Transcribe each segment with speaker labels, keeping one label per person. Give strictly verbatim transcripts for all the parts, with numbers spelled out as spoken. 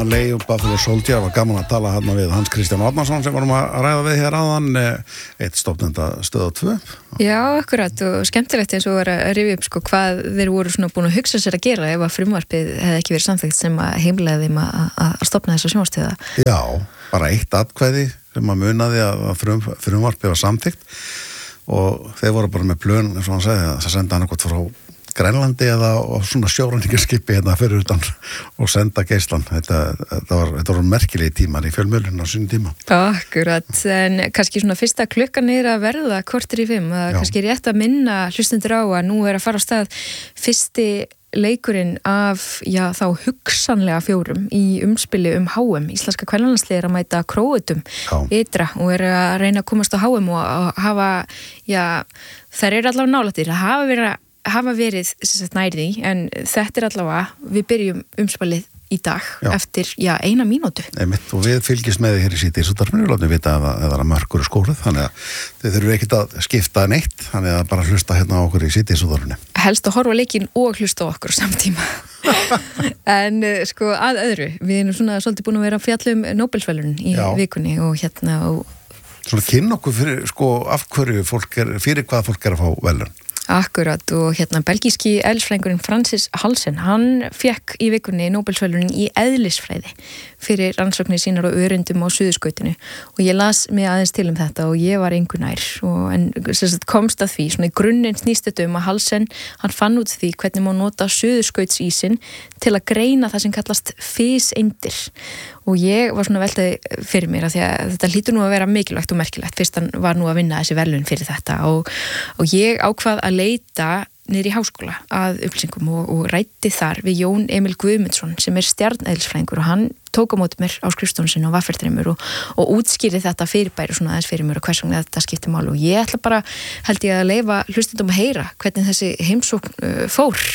Speaker 1: Lay og Buffalo Soldier. Var gaman að tala hérna við Hans Kristján Árnason sem varum að ræða við hér áðan, eitt stofnenda Stöð tvö.
Speaker 2: Já, akkurat, og skemmtilegt eins og var að rifja upp sko hvað þeir voru svona búin að hugsa sér að gera ef að frumvarpið hefði ekki verið samþykkt sem að heimilaði þeim að, að stofna þessa sjónvarpsstöða.
Speaker 1: Já, bara eitt atkvæði sem að munaði að frum, frumvarpið var samþykkt og þeir voru bara með plön, eins og hann segði, að senda hann eitthvað frá Grænlandi eða svona sjóræningarskipi hérna fyrir utan og senda geislan. Þetta, þetta var, þetta var merkilegi tímar í fjölmiðlun á sínum tíma.
Speaker 2: Akkurat, en kannski svona fyrsta klukkan er að verða korter í fimm, að kannski rétt að minna hlustendur á að nú er að fara á stað fyrsti leikurinn af, já, þá hugsanlega fjórum í umspili um H M. Íslenska kvennalandsliðið er að mæta Króötum ytra og er að reyna að komast á H M og hafa, já, þær eru allavega nálættir að hafa verið hafa verið sagt, nærði, en þetta er allavega, við byrjum umspilið í dag já. Eftir, já, eina mínútu.
Speaker 1: Einmitt, og við fylgjumst með þið hér í Síðdegis og þar við látum vita að það er að mörkur er skóruð, þannig að þið þurfum ekkert að skipta neitt, þannig að bara hlusta hérna á okkur í Síðdegis og þar.
Speaker 2: Helst að horfa leikinn og hlusta á okkur samtíma. En sko, að öðru, við erum svona svolítið búin að vera að fjalla um Nóbelsverðlaunin í já. Vikunni og hérna og...
Speaker 1: Svona kynna okkur fyrir, sko, af hverju fólk er, fyrir hvað fólk er að fá verðlaun.
Speaker 2: Akkurat, og hérna belgíski eðlisfræðingurinn Francis Halsen, hann fekk í vikunni Nóbelsverðlaunin í eðlisfræði fyrir rannsóknir sínar og örundum á Suðurskautinu og ég las mig aðeins til um þetta og ég var engu nær og en sagt, komst að því, svona í grunninn snýst þetta um að Halsen, hann fann út því hvernig má nota Suðurskautsísinn til að greina það sem kallast fiseindir og ég var svona veltaði fyrir mér að því að þetta hlýtur nú að vera mikilvægt og merkilegt fyrst hann var nú að vinna þessi verðlaun fyrir þetta og, og ég ákvað að leita niður í háskóla að upplýsingum og, og rætti þar við Jón Emil Guðmundsson sem er stjarneðlisfræðingur og hann tók á móti mér á skrifstofunni sinni og vaffeldreimur og, og útskýrði þetta fyrirbæri svona aðeins fyrir mér og hvers vegna þetta skiptir máli og ég ætla bara held ég að leyfa hlustendum að heyra hvernig þessi heimsókn uh, fór.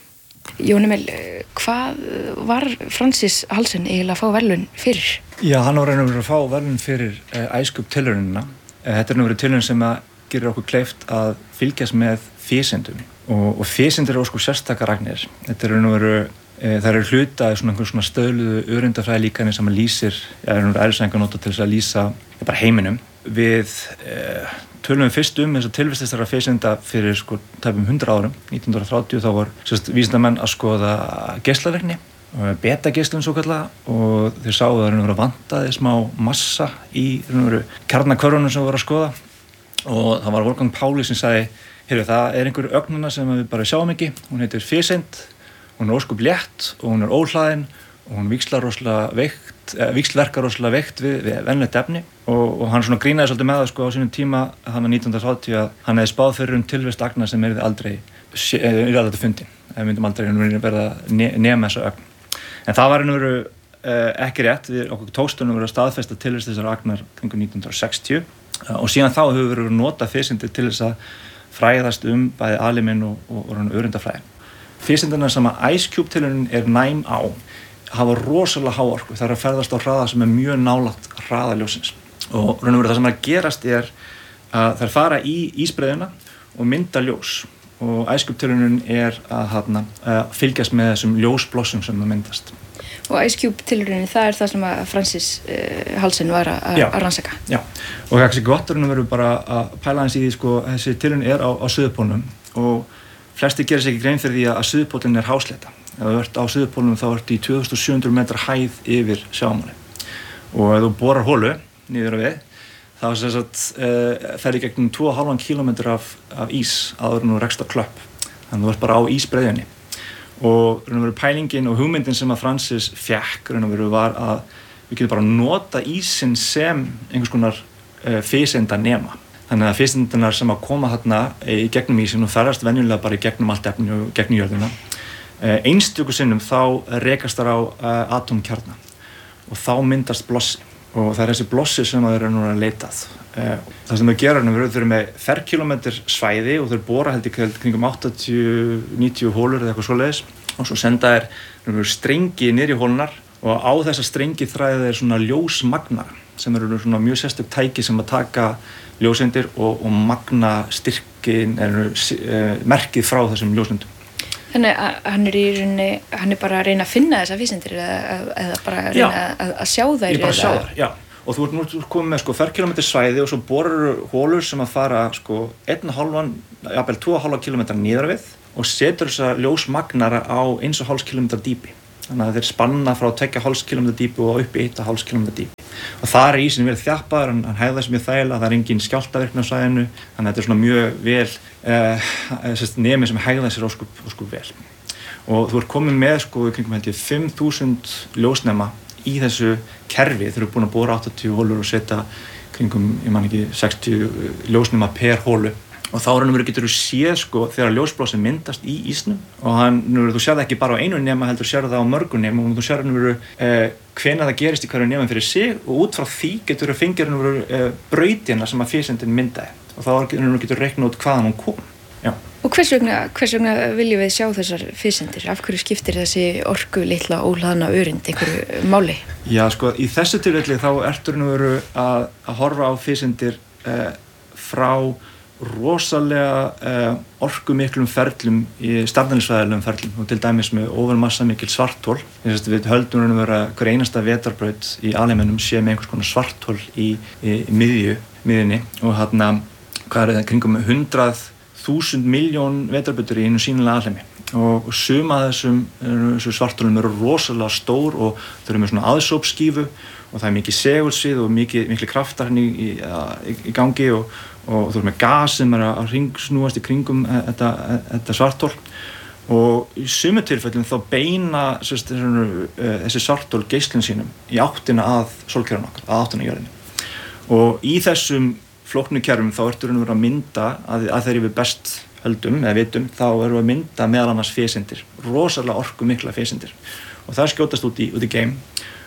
Speaker 2: Jón Emil, hvað var Francis Halsen eiginlega að fá verðlaun fyrir?
Speaker 3: Já, hann var raun og veru að fá verðlaun fyrir uh, æskup-tilraunina. Uh, þetta er raun og veru tilraun sem að gerir okkur kleift að fylgjast með fisendum og, og fisendur eru sko sérstakar agnir. Þetta er raun og veru, uh, það eru hluta í svona einhver svona stöðluðu öryndafræði líkanir sem að lýsir, ja, raun og veru eðlisfræðingar nota til þess að lýsa ja, bara heiminum. Við uh, tölum við fyrst um þess að tilvististara fisenda fyrir sko tæpum hundrað árum, nítján hundruð og þrjátíu, þá var sérst vísindamenn að skoða geislavirkni, beta-geislun svo kallega og þeir sáu að það vantaði smá massa í kjarnakörfunum sem voru að skoða og það var Wolfgang Pauli sem sagði, heyrðu það er einhver ögnuna sem við bara sjáum ekki, hún heitir fiseind, hún er óskup létt og hún er óhlaðin og hún víxlar rosalega veikt, eh, víxlverkar rosalega veikt við, við venjulegt efni og, og hann svona grínaði svolítið með það sko á sínum tíma hann var nítján hundruð og þrjátíu að hann hefði spáð fyrir um tilvist agna sem yrði aldrei yrði aldrei fundin, við myndum aldrei verða ne nema þessa ögn. En það var einhverju eh, ekki rétt, við okkur tókstunum verið að staðfesta tilvist þessar agnar kringum nítján hundruð og sextíu og síðan þá hefur verið að nota fisendir til þess að fræðast um bæði alheiminn og, og, og örundafræði. Fisendirna sem að Ice Cube tilraunin er næm á hafa rosalega háorku, það er að ferðast á hraða sem er mjög nálægt hraða ljóssins og raun og veru það sem er að gerast er að þær fara í ísbreiðuna og mynda ljós og Ice Cube tilraunin er að, hana, að fylgjast með þessum ljósblossum sem það myndast.
Speaker 2: Og Ice Cube tilraunin, það er það sem að Francis uh, Halsen var að rannsaka.
Speaker 3: Já, og það er ekki gott raun og veru bara að pæla hans í því sko, þessi tilraunin er á, á suðurpólnum og flesti gerir sér ekki grein fyrir því að suðurpólinn er hásleta. Ef þú ert á suðurpólnum þá ert í tvö þúsund sjö hundruð metra hæð yfir sjávarmáli og ef þú borar holu niður á við þá sem sagt uh, fer í gegnum tvo og hálfan kílómetra af, af ís áður en þú rekst á klöpp þannig að þú ert bara á ísbreiðunni og raun og veru pælingin og hugmyndin sem að Francis fékk raun og veru var að við getum bara nota ísinn sem einhvers konar uh, fiseinda nema þannig að fiseindirnar sem að koma þarna í gegnum ísinn og ferðast venjulega bara í gegnum allt efni og gegnum jörðina einstöku sinnum þá rekast þar á uh, atómkjarna og þá myndast blossi og það er þessi blossi sem það eru núna leitað. Uh, það sem þau gera er að þau eru með ferkílómetr svæði og þau bora held ekki kringum áttatíu til níutíu hólur eða eitthvað svoleiðis og svo senda þær strengi niður í hólunar og á þessa strengi þræða þeir svona ljósmagnara sem eru svona mjög sérstök tæki sem að taka ljóseindir og, og magna styrkin er uh, merkið frá þessum ljósendum.
Speaker 2: Þannig að hann er í rauninni, hann er bara að reyna að finna þessa vísindir eða, eða bara að reyna að, að sjá þær.
Speaker 3: Ég er bara að sjá þær, já. Og þú ert nú komið með sko ferkilometri svæði og svo borur hólur sem að fara sko einn og hálfan, jafnvel tvo og hálfa kilometra niður við og setur þessa ljósmagnara á eins og hálfs kilometra dýpi. Þannig að þeir spanna frá tveggja hálfs kilometra dýpi og upp í eitt og hálfs kilometra dýpi. Og þar er ísinn vel þjappaður, hann, hann hegðar sig mjög þægilega, það er engin skjálftavirkni á svæðinu, þannig að þetta er svona mjög vel eh, nemi sem hegðar sér óskup, óskup vel. Og þú ert komið með sko kringum held ég fimm þúsund ljósnema í þessu kerfi, þeir eru búin að bora áttatíu hólur og setja kringum, ég man ekki, sextíu ljósnema per hólu. Og þá raunum við getur þú séð sko þegar ljósblásið myndast í ísnum og hann, nú, þú sér það ekki bara á einu nema heldur sér það á mörgum nema og þú sér raunum við eh, hvenær það gerist í hverju nema fyrir sig og út frá því getur þú fengið raunum við eh, brautina sem að físindin myndaði og þá raunum við getur reiknað út hvaðan hún kom. Já.
Speaker 2: Og hvers vegna, hvers vegna viljum við sjá þessar físindir? Af hverju skiptir þessi orku litla óhlaðna örind einhverju máli?
Speaker 3: Já sko, í þessu tilfelli þá ertu raunum við að, að horfa á físindir eh, frá rosalega uh, orkumiklum ferlum í stafnælisfræðilegum ferlum og til dæmis með ofurmassamikil svarthol. Við höldum að vera hver einasta vetrarbraut í alheiminum sé með einhvers konar svarthol í, í, í miðju, miðjunni og hérna hvað er það kringum hundrað þúsund miljón vetrarbrautur í einu sýnilega alheimi og suma af þessum, þessum svartholum eru rosalega stór og þau eru með svona aðsópsskífu og það er mikið segulsvið og mikið, mikið kraftar í, í, í, í gangi og og þú erum með gas sem er að hringsnúast í kringum þetta, þetta svarthol og í sumu tilfellum þá beina sérst, þessi svarthol geislun sínum í áttina að sólkerfinu okkar, að áttina að jörðinni og í þessum flóknu kerfum þá ertu raun og veru að mynda að, að þegar við best höldum eða vitum þá erum við að mynda meðal annars físindir, rosalega orku mikla físindir og það skjótast út í, út í geim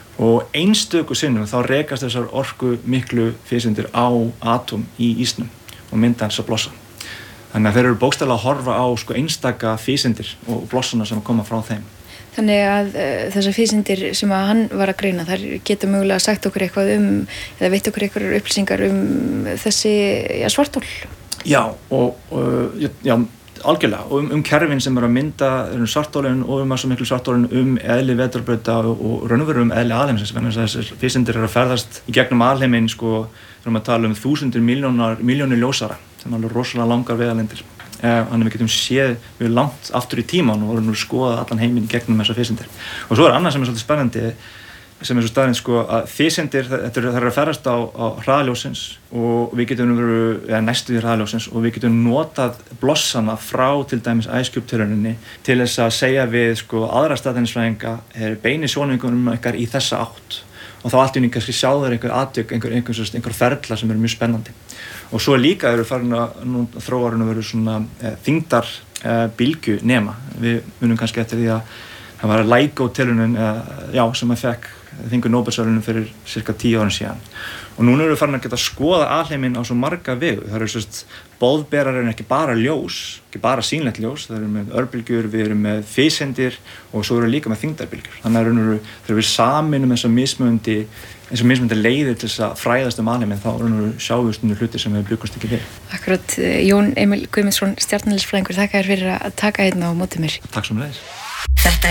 Speaker 3: og einstöku sinnum þá rekast þessar orku miklu físindir á atóm í ísnum og mynda hans að blossa. Þannig að þeir eru bókstaflega að horfa á sko einstaka físindir og blossana sem koma frá þeim.
Speaker 2: Þannig að uh, þessar físindir sem að hann var að greina, þær geta mögulega sagt okkur eitthvað um, eða veit okkur eitthvað upplýsingar um þessi ja, svarthol?
Speaker 3: Já, og uh, já, algjörlega, og um, um kerfin sem er að mynda um svartholin og um að svo miklu svartholin um eðli vetrarbrauta og, og raunveru um eðli alheimsins, þannig að þessar físindir eru að ferðast í gegnum alheiminn, sko, við erum að tala um þúsundir miljónar, miljónir ljósara, sem er alveg rosalega langar vegalengdir. Eh, þannig að við getum séð við langt aftur í tíman og vorum nú skoðað allan heiminn í gegnum þessar físindir. Og svo er annað sem er svolítið spennandi, sem er svo staðinn sko að físindir, þetta er að ferðast á, á hraðaljóssins og við getum verið, eða næstu í hraðaljóssins og við getum notað blossana frá til dæmis æskjúptilrauninni til þess að segja við sko aðra staðinnisfræðinga er beini sjónaukunum ykkar í þessa átt og þá allt í einu kannski sjá þeir einhver atvik, einhver, einhver, einhver, einhver ferla sem eru mjög spennandi. Og svo líka eru farin að þróarinn að vera svona e, þyngdar e, bylgju nema. Við munum kannski eftir því að það var LIGO-tilraunin e, já, sem að fekk þingur Nóbelsverðlaunum fyrir cirka tíu árum síðan. Og núna eru við farin að geta skoða alheiminn á svo marga vegu. Það eru sérst boðberar en ekki bara ljós, ekki bara sýnilegt ljós, það eru með örbylgjur, við erum með físindir og svo eru líka með þyngdarbylgjur. Þannig að þegar við saminum þessar mismunandi, eins og mismunandi leiðir til þess að fræðast um alheiminn, þá erum við sjáumstundu hluti sem við bjúkast ekki við.
Speaker 2: Akkurat, Jón Emil Guðmundsson, stjarnælisfræðingur, þakka þér fyrir að taka hérna á móti mér.
Speaker 3: Takk sömuleiðis.